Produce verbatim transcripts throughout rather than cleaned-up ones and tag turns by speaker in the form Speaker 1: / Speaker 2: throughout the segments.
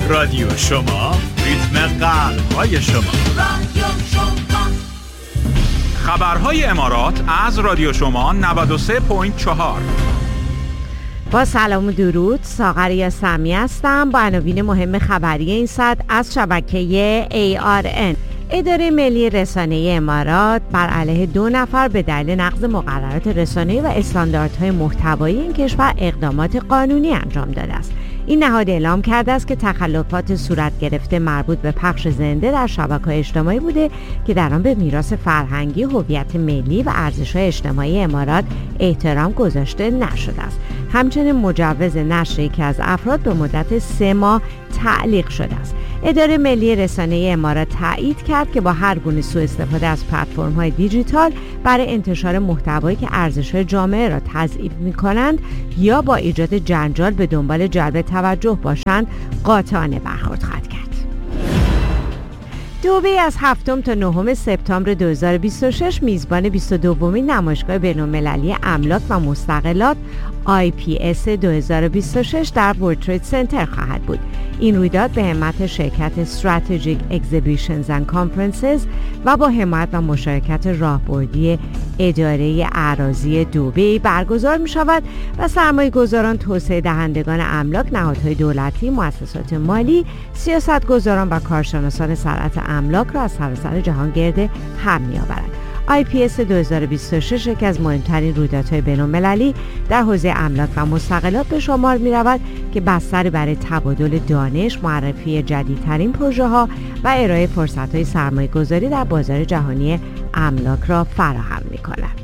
Speaker 1: رادیو شما، ریتم قلب‌های شما.
Speaker 2: رادیو شما.
Speaker 1: خبرهای امارات از رادیو شما نود و سه ممیز چهار.
Speaker 3: با سلام و درود، ساغر سمی هستم با عناوین مهم خبری این ساعت از شبکه ای آر ان. اداره ملی رسانه امارات بر علیه دو نفر به دلیل نقض مقررات رسانه‌ای و استانداردهای محتوایی این کشور اقدامات قانونی انجام داده است. این نهاد اعلام کرده است که تخلفات صورت گرفته مربوط به پخش زنده در شبکه‌های اجتماعی بوده که در آن به میراث فرهنگی، هویت ملی و ارزش‌های اجتماعی امارات احترام گذاشته نشده است. همچنین مجوز نشر یکی از افراد به مدت سه ماه تعلیق شده است. اداره ملی رسانه امارات تایید کرد که با هر گونه سوء استفاده از پلتفرم‌های دیجیتال برای انتشار محتوایی که ارزش‌های جامعه را تضعیف می‌کنند یا با ایجاد جنجال به دنبال جلب توجه باشند قاطعانه برخورد خواهد کرد. دبی از هفتم تا نهم سپتامبر دو هزار و بیست و شش میزبان بیست و دومین نمایشگاه بین‌المللی املاک و مستغلات آی پی اس دو هزار و بیست و شش در ورلد ترید سنتر خواهد بود. این رویداد به همت شرکت استراتژیک اگزیبیشنز اند کانفرنسز و با حمایت و مشارکت راهبردی اداره اراضی دبی برگزار می شود و سرمایه گذاران، توسعه دهندگان املاک، نهادهای دولتی، مؤسسات مالی، سیاستگزاران و کارشناسان صنعت املاک را از سراسر جهان گرد هم می آورد. آی پی اس دو هزار و بیست و شش یکی از مهمترین رویدادهای بین‌المللی در حوزه املاک و مستغلات به شمار می رود که بستر برای تبادل دانش، معرفی جدیدترین پروژه ها و ارائه فرصت های سرمایه گذاری در بازار جهانی املاک را فراهم می کند.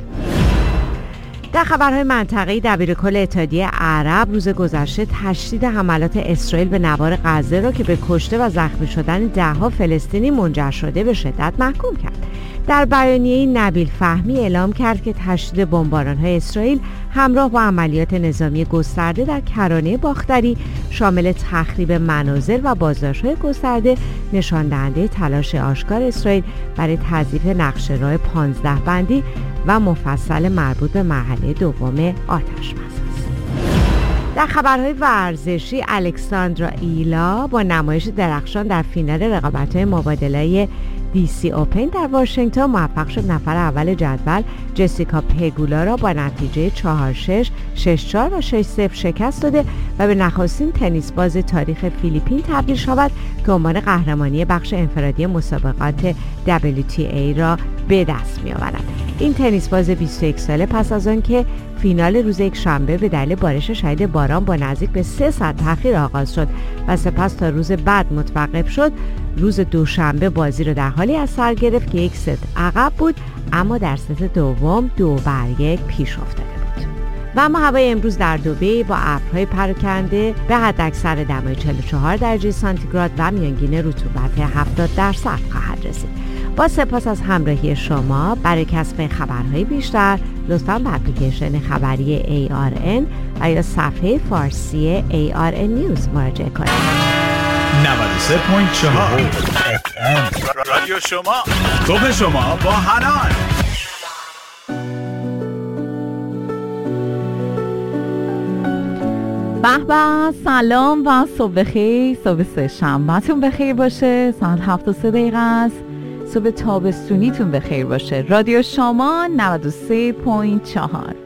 Speaker 3: در خبرهای منطقه‌ای، دبیرکل اتحادیه عرب روز گذشته تشدید حملات اسرائیل به نوار غزه را که به کشته و زخمی شدن ده‌ها فلسطینی منجر شده به شدت محکوم کرد. در بیانیه‌ای نبیل فهمی اعلام کرد که تشدید بمباران‌های اسرائیل همراه با عملیات نظامی گسترده در کرانه باختری شامل تخریب منازل و بازداشت‌های گسترده نشان دهنده تلاش آشکار اسرائیل برای تضعیف نقشه راه پانزده بندی و مفصل مربوط به مرحله دوم آتش‌بس است. در خبرهای ورزشی، الکساندرا ایلا با نمایش درخشان در فینال رقابت‌های مبادله‌ای دی سی اوپن در واشنگتن موفق شد نفر اول جدول جسیکا پگولا را با نتیجه چهار شش، شش چهار و شش صفر شکست داده و به نخستین تنیس باز تاریخ فیلیپین تبدیل شود که عنوان قهرمانی بخش انفرادی مسابقات دبلیو تی ای را به دست می‌آورد. این تنیس باز بیست و یک ساله پس از آن که فینال روز یک شنبه به دلیل بارش شدید باران با نزدیک به سه ساعت تأخیر آغاز شد و سپس تا روز بعد متوقف شد، روز دوشنبه بازی را در حالی از سر گرفت که یک ست عقب بود اما در ست دوم دو بر یک پیش افتاده بود. و اما هوای امروز در دبی با ابرهای پراکنده به حداکثر دمای چهل و چهار درجه سانتیگراد و میانگین رطوبت هفتاد درصد خواهد رسید. با سپاس از همراهی شما. برای کسب خبرهای بیشتر لطفاً به اپلیکیشن خبری ای آر ان و یا صفحه فارسی ای آر ان نیوز مراجعه کنید.
Speaker 1: نود و سه ممیز چهار اف ام رادیو شما، صبح شما با حنان.
Speaker 4: به به، سلام و صبح بخیر. صبح سه شنبه‌تون بخیر باشه. ساعت هفت و سه دقیقه است. صبح تابستونیتون بخیر باشه. رادیو شما نود و سه ممیز چهار.